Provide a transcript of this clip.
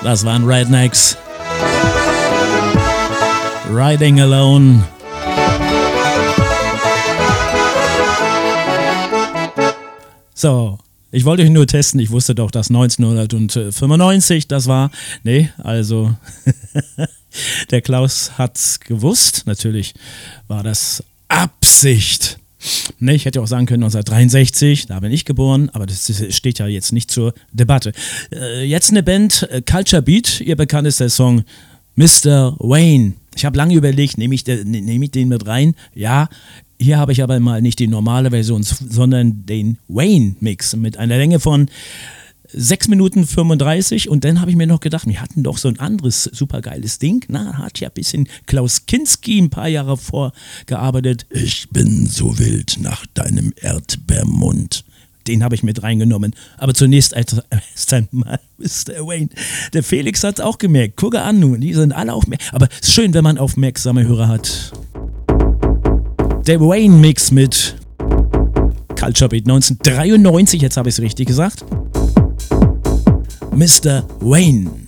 Das waren Rednecks. Riding Alone. So, ich wollte euch nur testen. Ich wusste doch, dass 1995 das war. Nee, also der Klaus hat's gewusst. Natürlich war das Absicht. Ne, ich hätte auch sagen können 1963, da bin ich geboren, aber das steht ja jetzt nicht zur Debatte. Jetzt eine Band, Culture Beat, ihr bekanntester Song Mr. Wayne. Ich habe lange überlegt, nehme ich den mit rein? Ja, hier habe ich aber mal nicht die normale Version, sondern den Wayne-Mix mit einer Länge von 6 Minuten 35 und dann habe ich mir noch gedacht, wir hatten doch so ein anderes supergeiles Ding. Na, hat ja ein bisschen Klaus Kinski ein paar Jahre vorgearbeitet. Ich bin so wild nach deinem Erdbeermund. Den habe ich mit reingenommen. Aber zunächst erst einmal Mr. Wayne. Der Felix hat es auch gemerkt. Gucke an nun, die sind alle aufmerksam. Aber es ist schön, wenn man aufmerksame Hörer hat. Der Wayne-Mix mit Culture Beat 1993, jetzt habe ich es richtig gesagt. Mr. Wayne.